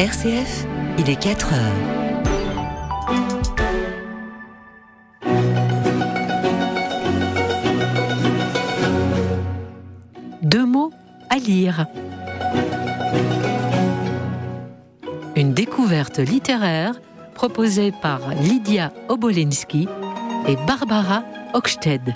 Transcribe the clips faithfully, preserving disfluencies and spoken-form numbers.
R C F, il est quatre heures. Deux mots à lire. Une découverte littéraire proposée par Lydia Obolensky et Barbara Hochstedt.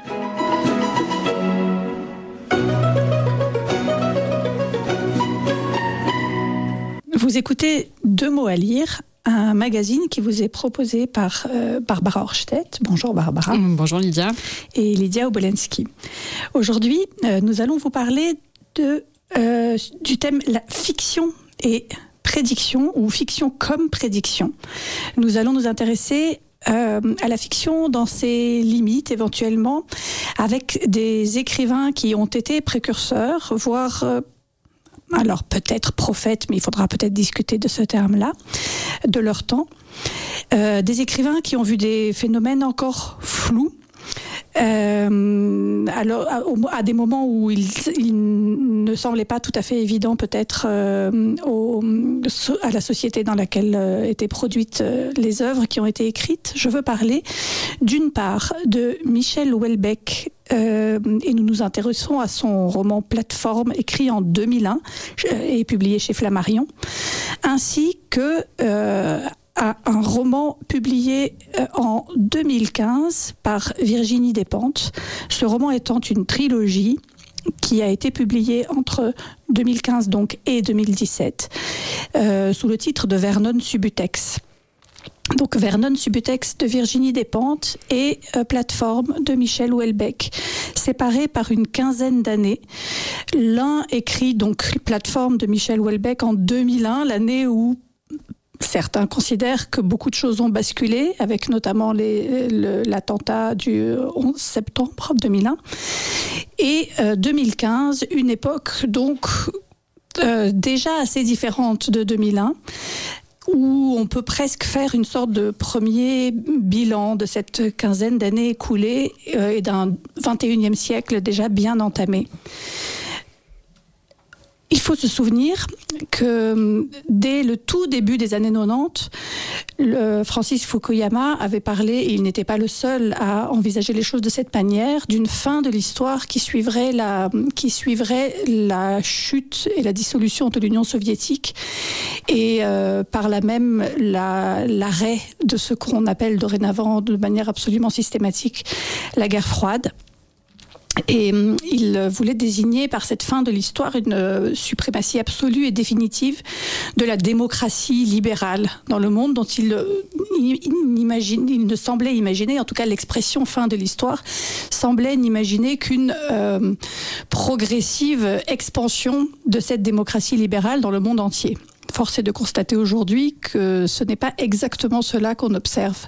Vous écoutez Deux mots à lire, un magazine qui vous est proposé par euh, Barbara Hochstedt. Bonjour Barbara. Bonjour Lydia. Et Lydia Obolensky. Aujourd'hui, euh, nous allons vous parler de, euh, du thème la fiction et prédiction, ou fiction comme prédiction. Nous allons nous intéresser Euh, à la fiction dans ses limites éventuellement, avec des écrivains qui ont été précurseurs, voire euh, alors peut-être prophètes, mais il faudra peut-être discuter de ce terme-là, de leur temps. Euh, des écrivains qui ont vu des phénomènes encore flous, Euh, alors, à, à des moments où il, il ne semblait pas tout à fait évident peut-être euh, au, à la société dans laquelle euh, étaient produites euh, les œuvres qui ont été écrites. Je veux parler d'une part de Michel Houellebecq, euh, et nous nous intéressons à son roman Plateforme, écrit en deux mille un et publié chez Flammarion, ainsi que euh, à un roman publié en deux mille quinze par Virginie Despentes. Ce roman étant une trilogie qui a été publiée entre deux mille quinze donc et deux mille dix-sept euh, sous le titre de Vernon Subutex. Donc Vernon Subutex de Virginie Despentes et euh, Plateforme de Michel Houellebecq, séparés par une quinzaine d'années. L'un écrit donc Plateforme de Michel Houellebecq en deux mille un, l'année où certains considèrent que beaucoup de choses ont basculé, avec notamment les, le, l'attentat du onze septembre deux mille un. Et euh, deux mille quinze, une époque donc euh, déjà assez différente de deux mille un, où on peut presque faire une sorte de premier bilan de cette quinzaine d'années écoulées euh, et d'un vingt et unième siècle déjà bien entamé. Il faut se souvenir que dès le tout début des années quatre-vingt-dix, le Francis Fukuyama avait parlé, et il n'était pas le seul à envisager les choses de cette manière, d'une fin de l'histoire qui suivrait la, qui suivrait la chute et la dissolution de l'Union soviétique, et euh, par là même la, l'arrêt de ce qu'on appelle dorénavant de manière absolument systématique la guerre froide. Et euh, il voulait désigner par cette fin de l'histoire une euh, suprématie absolue et définitive de la démocratie libérale dans le monde, dont il, euh, il, il, imagine, il ne semblait imaginer, en tout cas l'expression fin de l'histoire, semblait n'imaginer qu'une euh, progressive expansion de cette démocratie libérale dans le monde entier. Force est de constater aujourd'hui que ce n'est pas exactement cela qu'on observe,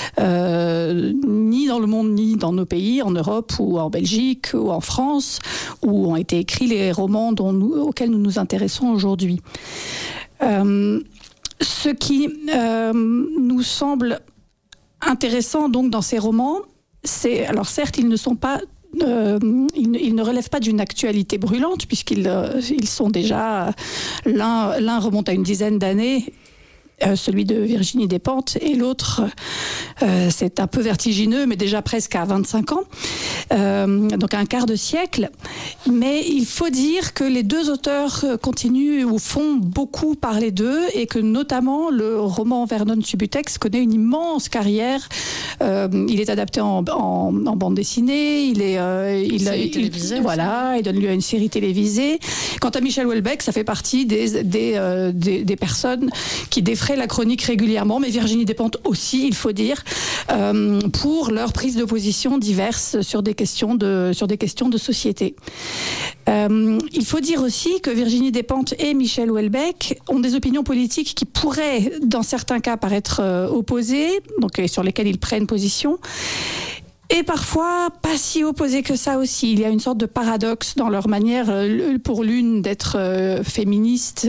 euh, ni dans le monde, ni dans nos pays, en Europe ou en Belgique ou en France, où ont été écrits les romans dont nous, auxquels nous nous intéressons aujourd'hui. Euh, ce qui euh, nous semble intéressant donc dans ces romans, c'est, alors certes, ils ne sont pas Euh, ils, ils ne relèvent pas d'une actualité brûlante, puisqu'ils euh, ils sont déjà, l'un, l'un remonte à une dizaine d'années, euh, celui de Virginie Despentes, et l'autre, euh, c'est un peu vertigineux, mais déjà presque à vingt-cinq ans, euh, donc un quart de siècle. Mais il faut dire que les deux auteurs continuent ou font beaucoup parler d'eux, et que notamment le roman Vernon Subutex connaît une immense carrière. Euh, il est adapté en, en, en bande dessinée, il est, euh, il, série il, télévisée, il voilà, il donne lieu à une série télévisée. Quant à Michel Houellebecq, ça fait partie des des, euh, des, des personnes qui défraient la chronique régulièrement, mais Virginie Despentes aussi, il faut dire, euh, pour leurs prises de position diverses sur des questions de sur des questions de société. Euh, il faut dire aussi que Virginie Despentes et Michel Houellebecq ont des opinions politiques qui pourraient, dans certains cas, paraître euh, opposées, donc et sur lesquelles ils prennent position. Et parfois, pas si opposés que ça aussi. Il y a une sorte de paradoxe dans leur manière, pour l'une, d'être euh, féministe,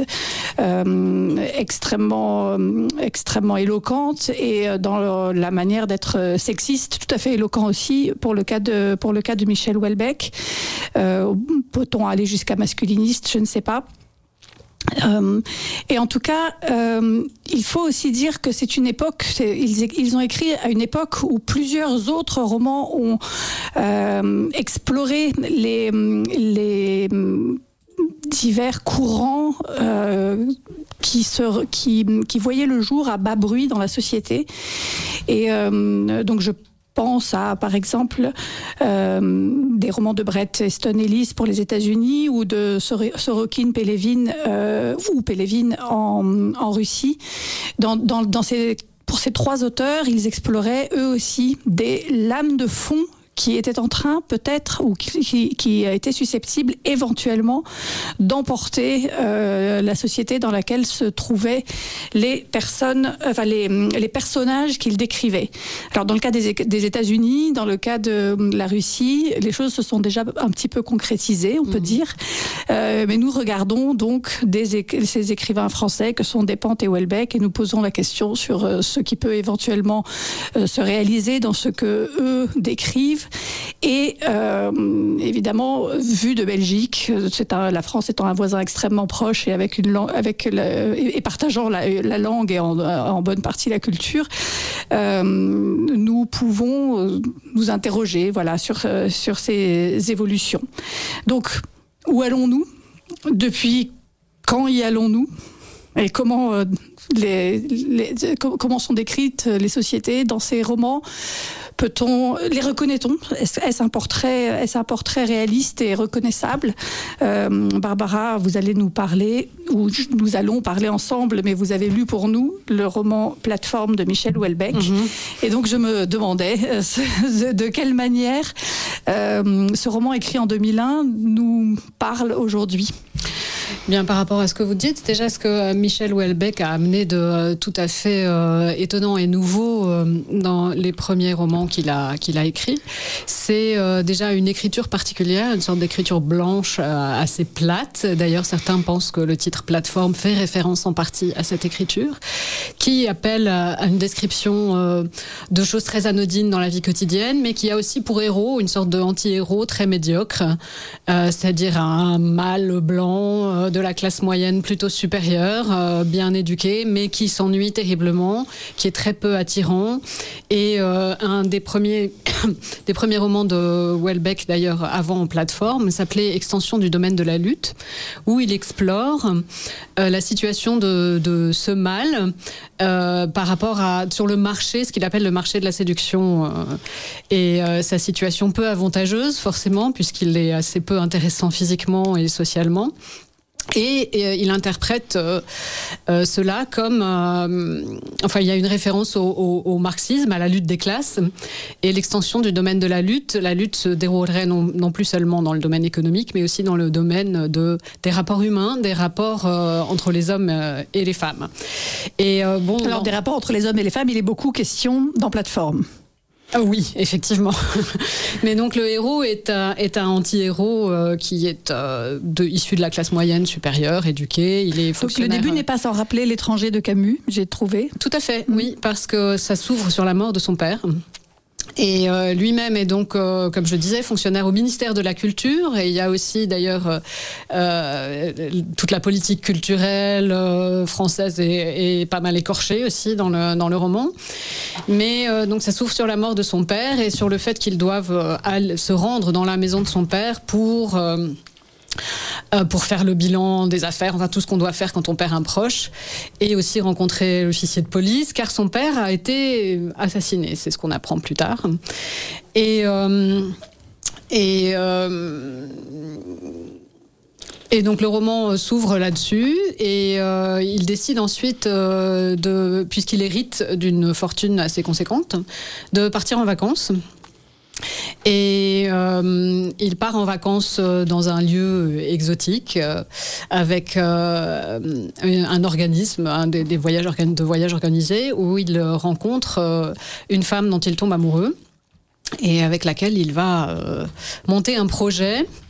euh, extrêmement, euh, extrêmement éloquente, et dans leur, la manière d'être sexiste, tout à fait éloquent aussi, pour le cas de, pour le cas de Michel Houellebecq. Euh, peut-on aller jusqu'à masculiniste ? Je ne sais pas. Euh, et en tout cas, euh, il faut aussi dire que c'est une époque, c'est, ils, ils ont écrit à une époque où plusieurs autres romans ont euh, exploré les, les divers courants euh, qui, se, qui, qui voyaient le jour à bas bruit dans la société. Et euh, donc je pense à, par exemple, euh, des romans de Bret Easton Ellis pour les États-Unis ou de Sorokin Pelevin euh, ou Pelevin en, en Russie. Dans, dans, dans ces, pour ces trois auteurs, ils exploraient eux aussi des lames de fond qui était en train peut-être, ou qui, qui a été susceptible éventuellement d'emporter euh, la société dans laquelle se trouvaient les personnes, enfin les, les personnages qu'il décrivait. Alors dans le cas des, des États-Unis, dans le cas de la Russie, les choses se sont déjà un petit peu concrétisées, on peut mmh. dire. Euh, mais nous regardons donc des, ces écrivains français que sont Despentes et Houellebecq et nous posons la question sur euh, ce qui peut éventuellement euh, se réaliser dans ce que eux décrivent. Et euh, évidemment, vu de Belgique, c'est un, la France étant un voisin extrêmement proche et avec une langue, avec la, et partageant la, la langue et en, en bonne partie la culture, euh, nous pouvons nous interroger, voilà, sur sur ces évolutions. Donc, où allons-nous ? Depuis quand y allons-nous ? Et comment euh, les, les, comment sont décrites les sociétés dans ces romans ? Peut-on les reconnaît-on ? Est-ce, est-ce un portrait, est-ce un portrait réaliste et reconnaissable ? euh, Barbara, vous allez nous parler, ou nous allons parler ensemble, mais vous avez lu pour nous le roman Plateforme de Michel Houellebecq, mm-hmm. et donc je me demandais euh, de quelle manière euh, ce roman écrit en deux mille un nous parle aujourd'hui. Bien, par rapport à ce que vous dites, déjà ce que Michel Houellebecq a amené de euh, tout à fait euh, étonnant et nouveau euh, dans les premiers romans qu'il a, qu'il a écrits, c'est euh, déjà une écriture particulière, une sorte d'écriture blanche euh, assez plate. D'ailleurs, certains pensent que le titre Plateforme fait référence en partie à cette écriture, qui appelle à une description euh, de choses très anodines dans la vie quotidienne, mais qui a aussi pour héros une sorte de anti-héros très médiocre, euh, c'est-à-dire un mâle blanc euh, de la classe moyenne plutôt supérieure, euh, bien éduqué, mais qui s'ennuie terriblement, qui est très peu attirant. Et euh, un des premiers, des premiers romans de Houellebecq, d'ailleurs, avant Plateforme, s'appelait Extension du domaine de la lutte, où il explore euh, la situation de, de ce mâle euh, par rapport à, sur le marché, ce qu'il appelle le marché de la séduction, euh, et euh, sa situation peu avantageuse, forcément, puisqu'il est assez peu intéressant physiquement et socialement. Et, et il interprète euh, euh, cela comme... Euh, enfin, il y a une référence au, au, au marxisme, à la lutte des classes, et l'extension du domaine de la lutte. La lutte se déroulerait non, non plus seulement dans le domaine économique, mais aussi dans le domaine de, des rapports humains, des rapports euh, entre les hommes euh, et les femmes. Et, euh, bon, Alors, dans... des rapports entre les hommes et les femmes, il est beaucoup question dans Plateforme. Ah oui, effectivement. Mais donc le héros est un, est un anti-héros euh, qui est euh, de, issu de la classe moyenne supérieure, éduqué. Il est fonctionnaire. Donc le début n'est pas sans rappeler L'étranger de Camus, j'ai trouvé. Tout à fait, mmh. oui, parce que ça s'ouvre sur la mort de son père. Et euh, lui-même est donc, euh, comme je disais, fonctionnaire au ministère de la Culture. Et il y a aussi, d'ailleurs, euh, euh, toute la politique culturelle euh, française est, est pas mal écorchée aussi dans le, dans le roman. Mais euh, donc ça s'ouvre sur la mort de son père et sur le fait qu'ils doivent euh, aller, se rendre dans la maison de son père pour... Euh, Euh, pour faire le bilan des affaires, enfin tout ce qu'on doit faire quand on perd un proche, et aussi rencontrer l'officier de police, car son père a été assassiné, c'est ce qu'on apprend plus tard. Et, euh, et, euh, et donc le roman s'ouvre là-dessus, et euh, il décide ensuite, euh, de, puisqu'il hérite d'une fortune assez conséquente, de partir en vacances. Et euh, il part en vacances dans un lieu exotique euh, avec euh, un organisme, un des, des voyages organ- de voyages organisés, où il rencontre euh, une femme dont il tombe amoureux et avec laquelle il va euh, monter un projet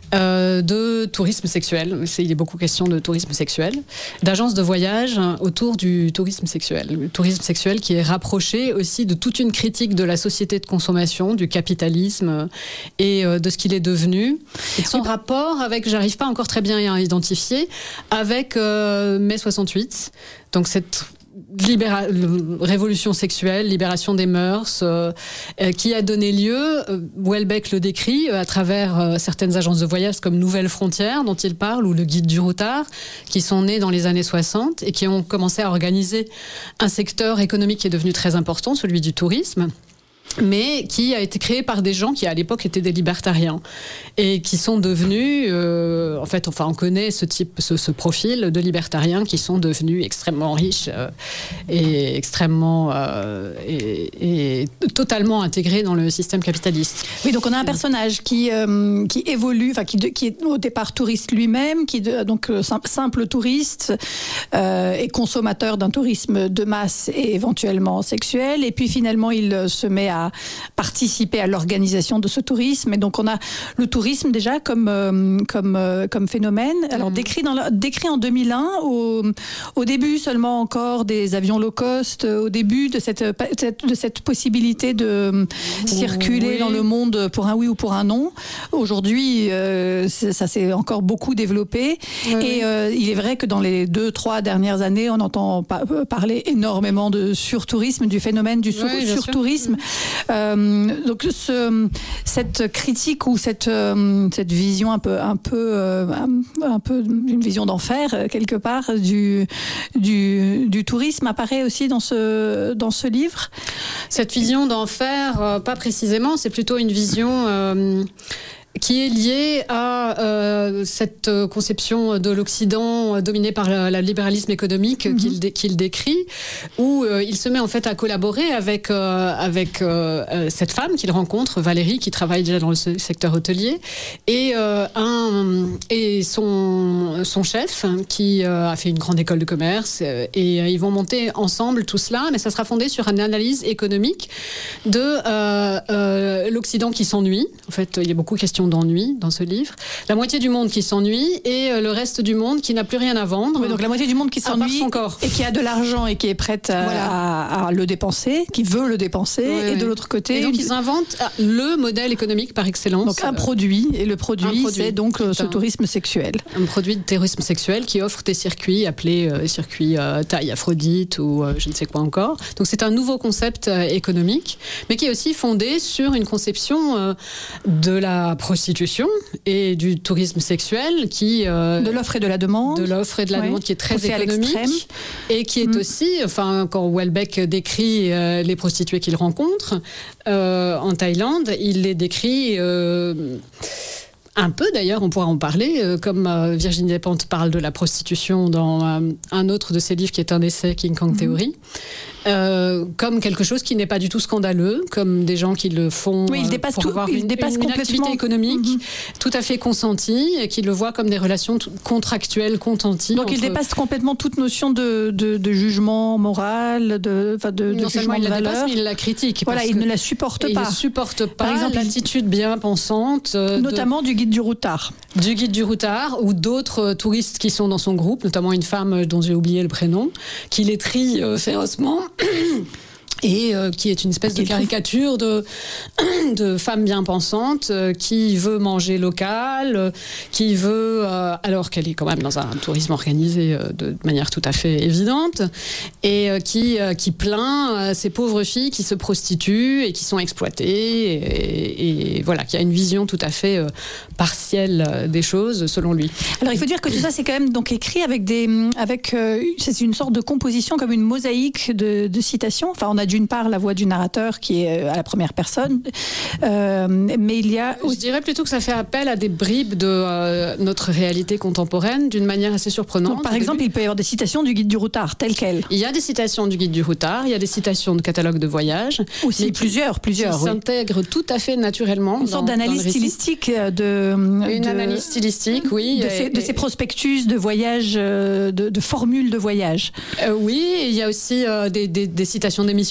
euh, de tourisme sexuel. C'est, il est beaucoup question de tourisme sexuel, d'agences de voyage autour du tourisme sexuel. Le tourisme sexuel qui est rapproché aussi de toute une critique de la société de consommation, du capitalisme et euh, de ce qu'il est devenu. Et de son oui. rapport avec, j'arrive pas encore très bien à identifier, avec euh, mai soixante-huit. Donc cette Libéra- révolution sexuelle, libération des mœurs, euh, euh, qui a donné lieu, euh, Houellebecq le décrit euh, à travers euh, certaines agences de voyage comme Nouvelles Frontières dont il parle, ou le Guide du Routard, qui sont nés dans les années soixante et qui ont commencé à organiser un secteur économique qui est devenu très important, celui du tourisme, mais qui a été créé par des gens qui à l'époque étaient des libertariens et qui sont devenus, euh, en fait, enfin, on connaît ce type, ce, ce profil de libertariens qui sont devenus extrêmement riches euh, et extrêmement euh, et, et totalement intégrés dans le système capitaliste. Oui, donc on a un personnage qui euh, qui évolue, enfin qui, qui est au départ touriste lui-même, qui donc simple touriste euh, et consommateur d'un tourisme de masse et éventuellement sexuel, et puis finalement il se met à participer à l'organisation de ce tourisme. Et donc on a le tourisme déjà comme euh, comme euh, comme phénomène. Alors mmh. décrit dans la, décrit en deux mille un, au au début seulement encore des avions low cost, au début de cette de cette possibilité de circuler oui. dans le monde pour un oui ou pour un non. Aujourd'hui, euh, ça s'est encore beaucoup développé. Oui. Et euh, il est vrai que dans les deux trois dernières années, on entend pa- parler énormément de surtourisme, du phénomène du sur- oui, surtourisme. Euh, donc ce, cette critique ou cette euh, cette vision un peu un peu euh, un, un peu une vision d'enfer quelque part du du du tourisme apparaît aussi dans ce dans ce livre. Cette vision d'enfer, euh, pas précisément, c'est plutôt une vision euh, qui est liée à euh, cette conception de l'Occident dominée par le, le libéralisme économique mm-hmm. qu'il, dé, qu'il décrit, où euh, il se met en fait à collaborer avec euh, avec euh, cette femme qu'il rencontre, Valérie, qui travaille déjà dans le secteur hôtelier, et euh, un et son son chef qui euh, a fait une grande école de commerce, euh, et euh, ils vont monter ensemble tout cela, mais ça sera fondé sur une analyse économique de euh, euh, l'Occident qui s'ennuie. En fait, il y a beaucoup de questions d'ennui dans ce livre. La moitié du monde qui s'ennuie et le reste du monde qui n'a plus rien à vendre. Oui, donc la moitié du monde qui s'ennuie son corps. Et qui a de l'argent et qui est prête à, voilà. à, à le dépenser, qui veut le dépenser. Oui, et oui. de l'autre côté... Et donc ils inventent le modèle économique par excellence. Donc un produit. Et le produit, produit c'est donc c'est ce un, tourisme sexuel. Un produit de tourisme sexuel qui offre des circuits appelés euh, circuits euh, taille Aphrodite ou euh, je ne sais quoi encore. Donc c'est un nouveau concept euh, économique, mais qui est aussi fondé sur une conception euh, de la prostitution et du tourisme sexuel qui euh, de l'offre et de la demande de l'offre et de la oui. demande qui est très Poussé économique et qui est mmh. aussi, enfin quand Houellebecq décrit euh, les prostituées qu'il rencontre euh, en Thaïlande, il les décrit euh, un peu d'ailleurs, on pourra en parler, euh, comme euh, Virginie Despentes parle de la prostitution dans euh, un autre de ses livres qui est un essai, King Kong mmh. Theory, euh, comme quelque chose qui n'est pas du tout scandaleux, comme des gens qui le font oui, il dépasse pour tout, avoir il une, dépasse une, une activité économique mmh. tout à fait consentie et qui le voit comme des relations t- contractuelles, consenties. Donc entre... il dépasse complètement toute notion de, de, de jugement moral, de, de, de non jugement il de la valeur. Dépasse, mais il la critique. Voilà, il ne la supporte pas. Il ne supporte pas Par exemple, l'attitude bien pensante. Euh, notamment de... du guide du Routard. Du guide du Routard ou d'autres touristes qui sont dans son groupe, notamment une femme dont j'ai oublié le prénom, qui les trie euh, férocement. Et euh, qui est une espèce de caricature de, de femme bien pensante euh, qui veut manger local, euh, qui veut, euh, alors qu'elle est quand même dans un tourisme organisé euh, de, de manière tout à fait évidente, et euh, qui, euh, qui plaint euh, ces pauvres filles qui se prostituent et qui sont exploitées, et, et voilà, qui a une vision tout à fait euh, partielle euh, des choses, selon lui. Alors il faut dire que tout ça, c'est quand même donc écrit avec des, avec, euh, c'est une sorte de composition comme une mosaïque de, de citations. Enfin, on a d'une part la voix du narrateur qui est à la première personne, euh, mais il y a... Je dirais plutôt que ça fait appel à des bribes de euh, notre réalité contemporaine d'une manière assez surprenante. Donc, par exemple, il peut y avoir des citations du guide du Routard, telles quelles. Il y a des citations du guide du Routard, il y a des citations de catalogue de voyage. Aussi mais plusieurs, plusieurs. Qui oui. s'intègrent tout à fait naturellement. Une sorte dans, d'analyse dans stylistique de... Une de, analyse stylistique, oui. De, et, ces, de ces prospectus de voyage, de, de formules de voyage. Euh, oui, il y a aussi euh, des, des, des citations d'émissions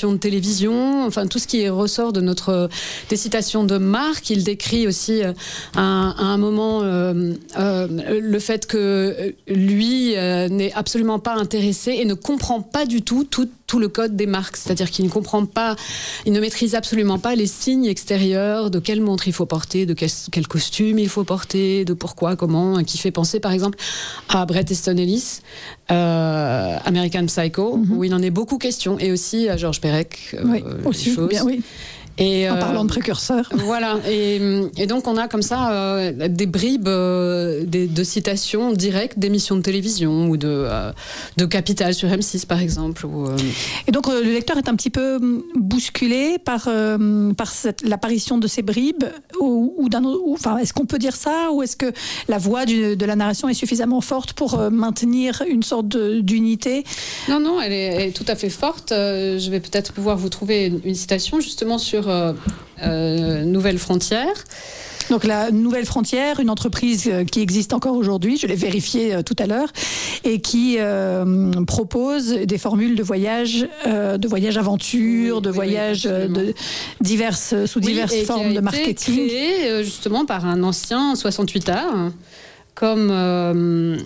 d'émissions de télévision, enfin tout ce qui ressort de notre des citations de Marc. Il décrit aussi euh, à, à un moment euh, euh, le fait que lui euh, n'est absolument pas intéressé et ne comprend pas du tout tout tout le code des marques, c'est-à-dire qu'il ne comprend pas, il ne maîtrise absolument pas les signes extérieurs de quelle montre il faut porter, de quel, quel costume il faut porter, de pourquoi, comment, qui fait penser par exemple à Bret Easton Ellis, euh, American Psycho, mm-hmm. où il en est beaucoup question, et aussi à Georges Perec. Euh, oui, aussi, bien, oui. Et, en euh, parlant de précurseurs. Voilà, et, et donc on a comme ça euh, des bribes euh, des, de citations directes d'émissions de télévision ou de, euh, de Capital sur M six par exemple. Ou, euh... Et donc euh, le lecteur est un petit peu bousculé par, euh, par cette, l'apparition de ces bribes ou, ou d'un ou, enfin, est-ce qu'on peut dire ça ou est-ce que la voix du, de la narration est suffisamment forte pour euh, maintenir une sorte de, d'unité? Non, non, elle est, elle est tout à fait forte. Euh, je vais peut-être pouvoir vous trouver une, une citation justement sur Euh, euh, Nouvelle Frontière. Donc la Nouvelle Frontière, une entreprise qui existe encore aujourd'hui, je l'ai vérifié euh, tout à l'heure, et qui euh, propose des formules de voyage, euh, de voyage aventure, oui, de oui, voyage oui, de diverses, sous oui, diverses formes de marketing. Qui a été créé justement par un ancien soixante-huit art, comme... Euh,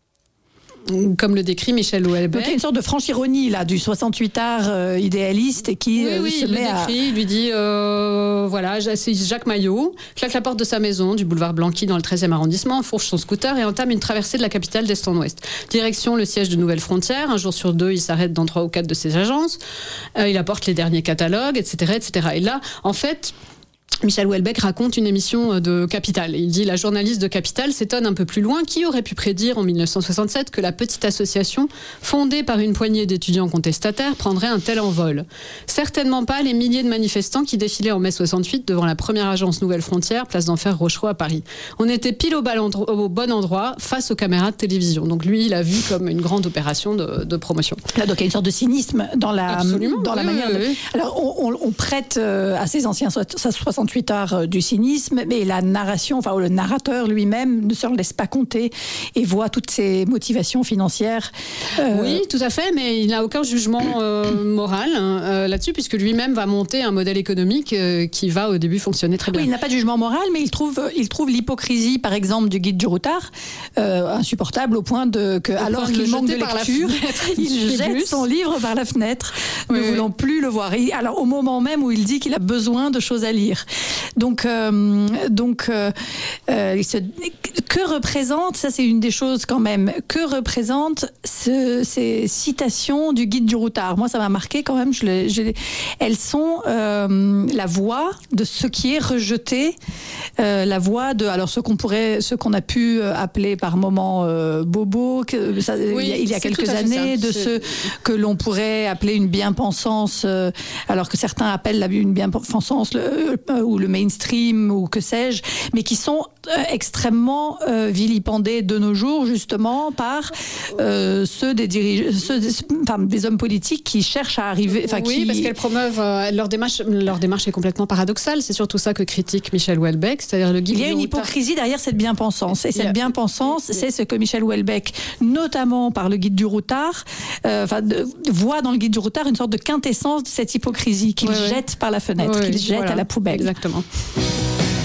comme le décrit Michel Houellebecq. Donc il y a une sorte de franche ironie là, du soixante-huit art euh, idéaliste et qui oui, euh, oui, se il met le décrit, à... il lui dit euh, voilà, c'est Jacques Maillot, claque la porte de sa maison du boulevard Blanqui dans le treizième arrondissement, fourche son scooter et entame une traversée de la capitale d'est en ouest. Direction le siège de Nouvelle Frontière. Un jour sur deux, il s'arrête dans trois ou quatre de ses agences. Euh, il apporte les derniers catalogues, et cetera, et cetera. Et là, en fait... Michel Houellebecq raconte une émission de Capital. Il dit « La journaliste de Capital s'étonne un peu plus loin. Qui aurait pu prédire en dix-neuf cent soixante-sept que la petite association, fondée par une poignée d'étudiants contestataires, prendrait un tel envol? Certainement pas les milliers de manifestants qui défilaient en mai soixante-huit devant la première agence Nouvelle Frontière, place d'Enfer Rochereau à Paris. On était pile au, endro- au bon endroit face aux caméras de télévision. » Donc lui, il a vu comme une grande opération de, de promotion. Là, donc il y a une sorte de cynisme dans la, Absolument, dans la oui, manière oui, de... oui. Alors on, on, on prête euh, à ces anciens soixante-huit art du cynisme, mais la narration, enfin le narrateur lui-même ne se laisse pas compter et voit toutes ses motivations financières. Euh... Oui, tout à fait, mais il n'a aucun jugement euh, moral euh, là-dessus, puisque lui-même va monter un modèle économique euh, qui va au début fonctionner très bien. Oui, il n'a pas de jugement moral, mais il trouve, il trouve l'hypocrisie, par exemple, du guide du routard euh, insupportable au point de que, au alors qu'il manque de lecture, il jette son livre par la fenêtre, oui, ne oui. voulant plus le voir. Et alors au moment même où il dit qu'il a besoin de choses à lire. Donc, euh, donc euh, euh, se, que représente, ça c'est une des choses quand même, que représente ce, ces citations du guide du routard? Moi ça m'a marqué quand même, je l'ai, je l'ai, elles sont euh, la voix de ce qui est rejeté, euh, la voix de, alors ce qu'on pourrait, ce qu'on a pu appeler par moments euh, bobo, que, ça, oui, il y a, il y a quelques années, ça. de c'est... ce que l'on pourrait appeler une bien-pensance, euh, alors que certains appellent la, une bien-pensance le, euh, ou le mainstream ou que sais-je, mais qui sont euh, extrêmement euh, vilipendés de nos jours justement par euh, ceux des dirigeants, ceux des, enfin, des hommes politiques qui cherchent à arriver. Oui, qui... parce qu'elles promeuvent euh, leur démarche. Leur démarche est complètement paradoxale. C'est surtout ça que critique Michel Houellebecq, c'est-à-dire le guide. Il y a une hypocrisie derrière cette bien-pensance, et cette a... bien-pensance, c'est ce que Michel Houellebecq, notamment par le guide du routard, euh, enfin, de, voit dans le guide du routard une sorte de quintessence de cette hypocrisie qu'il oui, jette oui. par la fenêtre, oui, qu'il jette voilà. à la poubelle. Exactement.